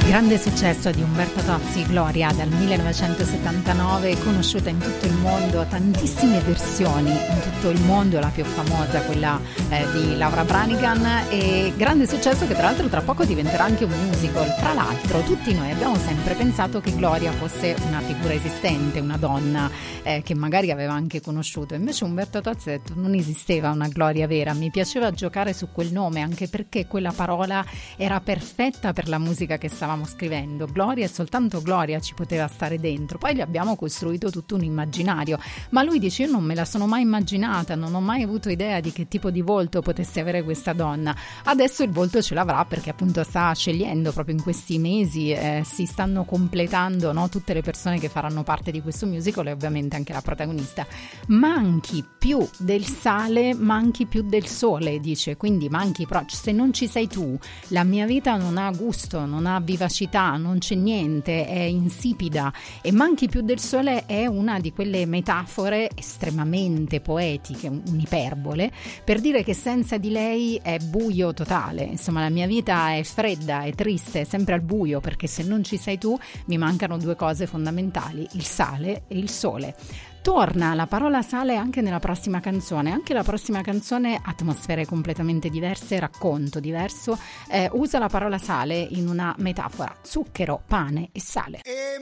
Grande successo di Umberto Tozzi, Gloria, dal 1979, conosciuta in tutto il mondo, tantissime versioni in tutto il mondo, la più famosa quella di Laura Branigan, e grande successo che tra l'altro tra poco diventerà anche un musical. Tra l'altro tutti noi abbiamo sempre pensato che Gloria fosse una figura esistente, una donna che magari aveva anche conosciuto, invece Umberto Tozzi ha detto non esisteva una Gloria vera, mi piaceva giocare su quel nome anche perché quella parola era perfetta per la musica che stavamo scrivendo. Gloria e soltanto Gloria ci poteva stare dentro. Poi gli abbiamo costruito tutto un immaginario, ma lui dice io non me la sono mai immaginata, non ho mai avuto idea di che tipo di volto potesse avere questa donna. Adesso il volto ce l'avrà perché appunto sta scegliendo proprio in questi mesi, si stanno completando, no, tutte le persone che faranno parte di questo musical e ovviamente anche la protagonista. Manchi più del sale, manchi più del sole, dice, quindi manchi, però se non ci sei tu la mia vita non ha gusto, non ha vivacità, non c'è niente, è insipida. E manchi più del sole è una di quelle metafore estremamente poetiche, un'iperbole, per dire che senza di lei è buio totale. Insomma, la mia vita è fredda, è triste, è sempre al buio, perché se non ci sei tu mi mancano due cose fondamentali, il sale e il sole. Torna la parola sale anche nella prossima canzone, anche la prossima canzone, atmosfere completamente diverse, racconto diverso, usa la parola sale in una metafora, zucchero, pane e sale.